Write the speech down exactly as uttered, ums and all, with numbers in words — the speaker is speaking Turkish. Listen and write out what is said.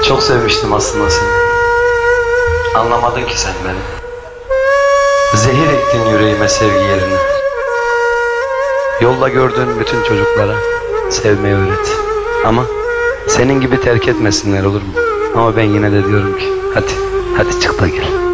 Çok sevmiştim aslında seni. Anlamadın ki sen beni. Zehir ettin yüreğime sevgi yerine. Yolda gördüğün bütün çocuklara sevmeyi öğret. Ama senin gibi terk etmesinler, olur mu? Ama ben yine de diyorum ki hadi, hadi çık da gel.